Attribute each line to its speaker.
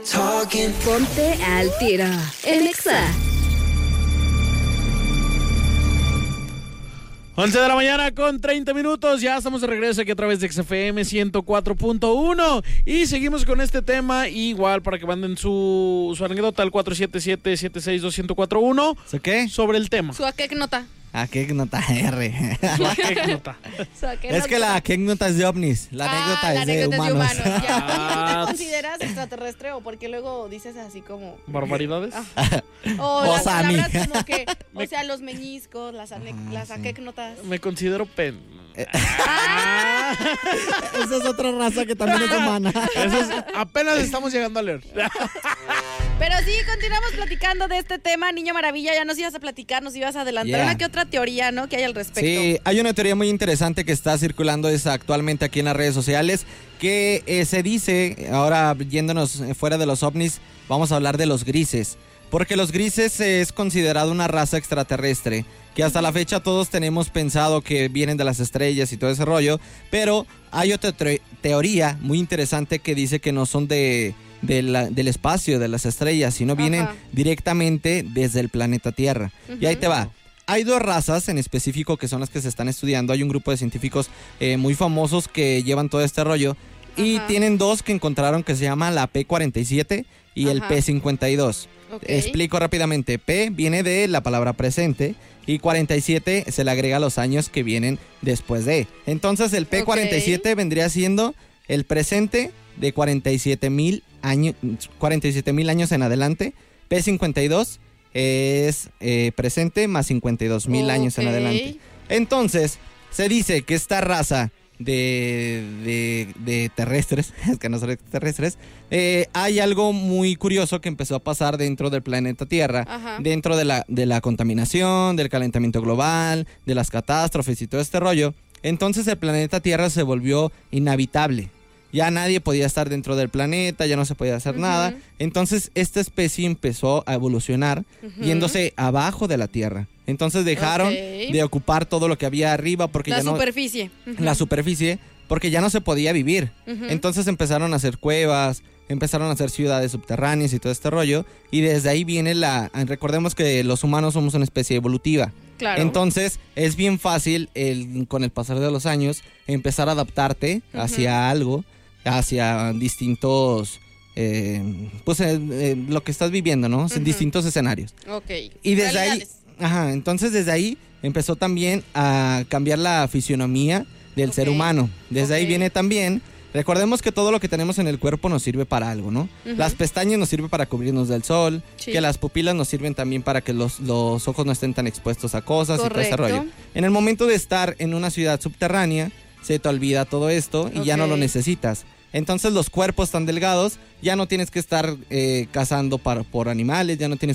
Speaker 1: Ponte al tiro en Exa.
Speaker 2: 11 de la mañana con 30 minutos, ya estamos de regreso aquí a través de XFM 104.1 y seguimos con este tema, igual para que manden su anécdota al 477-762-1041.
Speaker 3: ¿So qué?
Speaker 2: Sobre el tema.
Speaker 4: Su nota.
Speaker 3: ¿A qué nota R? Es que la anécdota es de ovnis, la anécdota es de humanos.
Speaker 4: ¿Ya te consideras extraterrestre o porque luego dices así como
Speaker 2: barbaridades?
Speaker 4: O las
Speaker 3: Sami.
Speaker 4: palabras como que, o sea, los meñiscos, las anécdotas.
Speaker 2: Me considero
Speaker 3: Esa es otra raza que también es humana.
Speaker 2: Apenas estamos llegando a leer.
Speaker 4: Pero sí, continuamos platicando de este tema, Niño Maravilla. Ya nos ibas a platicar, nos ibas a adelantar una que otra teoría, ¿no? Que hay al respecto.
Speaker 3: Sí, hay una teoría muy interesante que está circulando actualmente aquí en las redes sociales, que se dice, ahora yéndonos fuera de los ovnis, vamos a hablar de los grises. Porque los grises es considerado una raza extraterrestre, que hasta la fecha todos tenemos pensado que vienen de las estrellas y todo ese rollo, pero hay otra teoría muy interesante que dice que no son del espacio, de las estrellas, sino vienen directamente desde el planeta Tierra. Y ahí te va. Hay dos razas en específico que son las que se están estudiando. Hay un grupo de científicos muy famosos que llevan todo este rollo. Y tienen dos que encontraron que se llama la P47 y el P52. Explico rápidamente. P viene de la palabra presente y 47 se le agrega los años que vienen después de. Entonces el P47 vendría siendo el presente de 47,000 años en adelante. P52 es presente más 52,000 años en adelante. Entonces se dice que esta raza de terrestres, es que no son extraterrestres, hay algo muy curioso que empezó a pasar dentro del planeta Tierra, dentro de la contaminación, del calentamiento global, de las catástrofes y todo este rollo. Entonces el planeta Tierra se volvió inhabitable. Ya nadie podía estar dentro del planeta, ya no se podía hacer nada. Entonces esta especie empezó a evolucionar yéndose abajo de la Tierra. Entonces dejaron de ocupar todo lo que había arriba porque
Speaker 4: la superficie,
Speaker 3: porque ya no se podía vivir. Entonces empezaron a hacer cuevas, empezaron a hacer ciudades subterráneas y todo este rollo. Y desde ahí viene recordemos que los humanos somos una especie evolutiva.
Speaker 4: Claro.
Speaker 3: Entonces es bien fácil con el pasar de los años empezar a adaptarte hacia algo, hacia distintos lo que estás viviendo, ¿no? En distintos escenarios. Y desde ahí entonces desde ahí empezó también a cambiar la fisionomía del ser humano. Desde ahí viene también, recordemos que todo lo que tenemos en el cuerpo nos sirve para algo, ¿no? Las pestañas nos sirven para cubrirnos del sol, que las pupilas nos sirven también para que los ojos no estén tan expuestos a cosas y todo ese rollo. En el momento de estar en una ciudad subterránea, se te olvida todo esto y ya no lo necesitas. Entonces los cuerpos tan delgados, ya no tienes que estar cazando por animales, ya no tienes